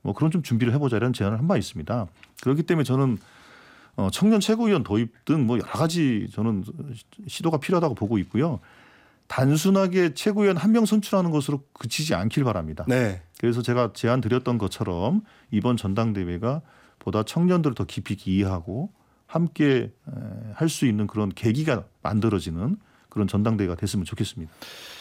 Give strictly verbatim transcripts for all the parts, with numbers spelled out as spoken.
뭐 그런 좀 준비를 해보자라는 제안을 한 바 있습니다. 그렇기 때문에 저는 어, 청년 최고위원 도입 등 뭐 여러 가지 저는 시도가 필요하다고 보고 있고요. 단순하게 최고위원 한 명 선출하는 것으로 그치지 않길 바랍니다. 네. 그래서 제가 제안 드렸던 것처럼 이번 전당대회가 보다 청년들을 더 깊이 이해하고 함께 할 수 있는 그런 계기가 만들어지는 그런 전당대회가 됐으면 좋겠습니다.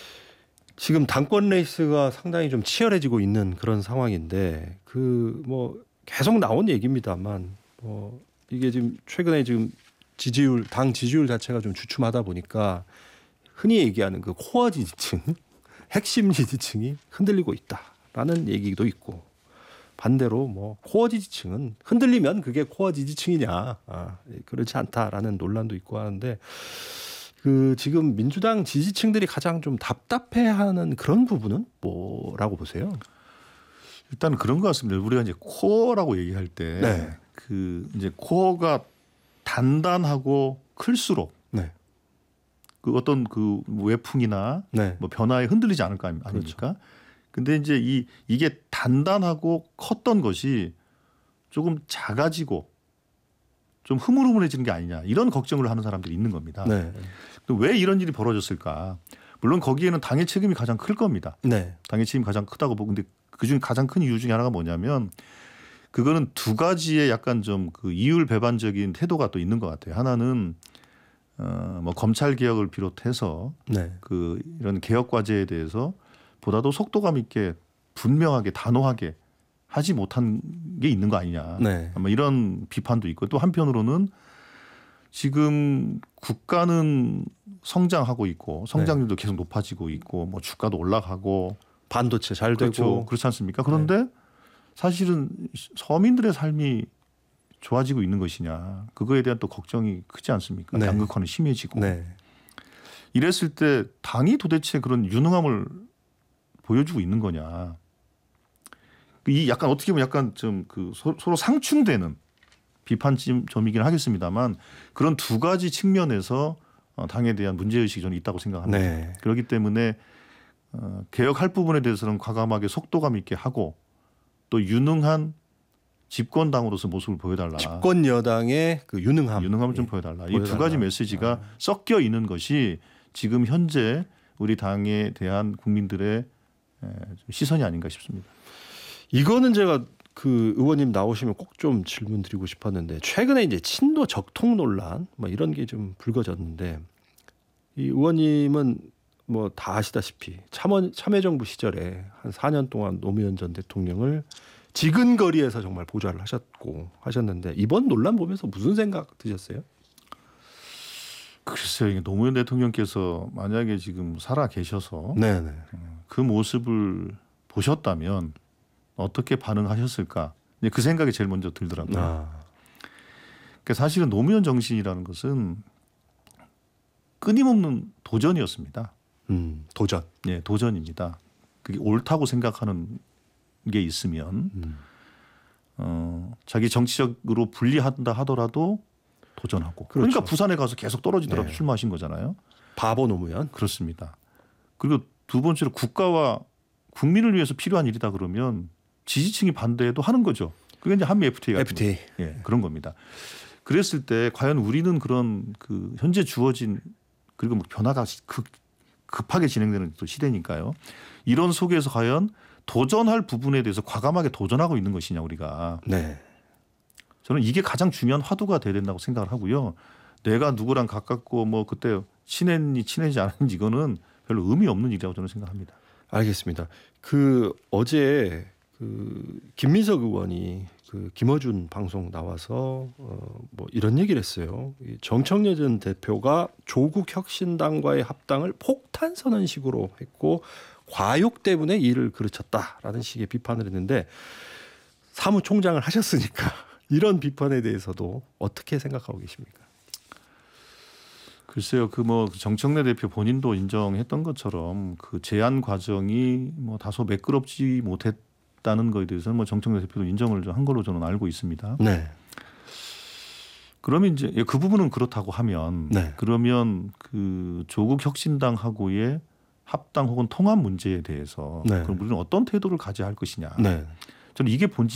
지금 당권 레이스가 상당히 좀 치열해지고 있는 그런 상황인데 그 뭐 계속 나온 얘기입니다만 뭐 이게 지금 최근에 지금 지지율 당 지지율 자체가 좀 주춤하다 보니까 흔히 얘기하는 그 코어 지지층, 핵심 지지층이 흔들리고 있다라는 얘기도 있고 반대로 뭐 코어 지지층은 흔들리면 그게 코어 지지층이냐 아, 그렇지 않다라는 논란도 있고 하는데 그 지금 민주당 지지층들이 가장 좀 답답해하는 그런 부분은 뭐라고 보세요? 일단 그런 것 같습니다. 우리가 이제 코어라고 얘기할 때 네. 그 이제 코어가 단단하고 클수록 네. 그 어떤 그 외풍이나 네. 뭐 변화에 흔들리지 않을 거 아닙니까? 그렇죠. 근데 이제 이 이게 단단하고 컸던 것이 조금 작아지고 좀 흐물흐물해지는 게 아니냐 이런 걱정을 하는 사람들이 있는 겁니다. 네. 왜 이런 일이 벌어졌을까? 물론 거기에는 당의 책임이 가장 클 겁니다. 네. 당의 책임이 가장 크다고 보고 근데 그중 가장 큰 이유 중에 하나가 뭐냐면 그거는 두 가지의 약간 좀 그 이율배반적인 태도가 또 있는 것 같아요. 하나는 어 뭐 검찰 개혁을 비롯해서 네. 그 이런 개혁 과제에 대해서 보다도 속도감 있게 분명하게 단호하게 하지 못한 게 있는 거 아니냐. 네. 아마 이런 비판도 있고 또 한편으로는 지금 국가는 성장하고 있고 성장률도 네. 계속 높아지고 있고 뭐 주가도 올라가고 반도체 잘 그렇죠. 되고 그렇지 않습니까? 그런데 네. 사실은 서민들의 삶이 좋아지고 있는 것이냐. 그거에 대한 또 걱정이 크지 않습니까? 네. 양극화는 심해지고. 네. 이랬을 때 당이 도대체 그런 유능함을 보여주고 있는 거냐. 이 약간 어떻게 보면 약간 좀 그 서로 상충되는 비판점이긴 하겠습니다만 그런 두 가지 측면에서 당에 대한 문제의식이 저는 있다고 생각합니다. 네. 그렇기 때문에 개혁할 부분에 대해서는 과감하게 속도감 있게 하고 또 유능한 집권당으로서 모습을 보여달라. 집권 여당의 그 유능함, 유능함을 좀 예. 보여달라. 보여달라. 이 두 가지 메시지가 아. 섞여 있는 것이 지금 현재 우리 당에 대한 국민들의 시선이 아닌가 싶습니다. 이거는 제가 그 의원님 나오시면 꼭 좀 질문드리고 싶었는데 최근에 이제 친노 적통 논란 뭐 이런 게 좀 불거졌는데 이 의원님은 뭐 다 아시다시피 참원, 참여정부 시절에 한 사 년 동안 노무현 전 대통령을 지근거리에서 정말 보좌를 하셨고 하셨는데 이번 논란 보면서 무슨 생각 드셨어요? 글쎄요. 노무현 대통령께서 만약에 지금 살아 계셔서 네네. 그 모습을 보셨다면 어떻게 반응하셨을까? 그 생각이 제일 먼저 들더라고요. 아. 그러니까 사실은 노무현 정신이라는 것은 끊임없는 도전이었습니다. 음, 도전. 네, 도전입니다. 그게 옳다고 생각하는 게 있으면 음. 어, 자기 정치적으로 불리한다 하더라도 도전하고. 그렇죠. 그러니까 부산에 가서 계속 떨어지더라도 네. 출마하신 거잖아요. 바보 노무현. 그렇습니다. 그리고 두 번째로 국가와 국민을 위해서 필요한 일이다 그러면 지지층이 반대도 하는 거죠. 그게 이제 한미 에프티에이가 에프티에이. 예, 그런 겁니다. 그랬을 때 과연 우리는 그런 그 현재 주어진 그리고 뭐 변화가 급, 급하게 진행되는 또 시대니까요. 이런 속에서 과연 도전할 부분에 대해서 과감하게 도전하고 있는 것이냐 우리가. 네. 저는 이게 가장 중요한 화두가 돼야 된다고 생각을 하고요. 내가 누구랑 가깝고 뭐 그때 친했니 친하지 않았는지 이거는 별로 의미 없는 일이라고 저는 생각합니다. 알겠습니다. 그 어제 그 김민석 의원이 그 김어준 방송 나와서 어 뭐 이런 얘기를 했어요. 정청래 전 대표가 조국 혁신당과의 합당을 폭탄 선언식으로 했고 과욕 때문에 일을 그르쳤다라는 식의 비판을 했는데 사무총장을 하셨으니까 이런 비판에 대해서도 어떻게 생각하고 계십니까? 글쎄요, 그 뭐 정청래 대표 본인도 인정했던 것처럼 그 제안 과정이 뭐 다소 매끄럽지 못했다는 거에 대해서는 뭐 정청래 대표도 인정을 한 걸로 저는 알고 있습니다. 네. 그러면 이제 그 부분은 그렇다고 하면 네. 그러면 그 조국 혁신당하고의 합당 혹은 통합 문제에 대해서 네. 그럼 우리는 어떤 태도를 가져야 할 것이냐. 네. 저는 이게 본질.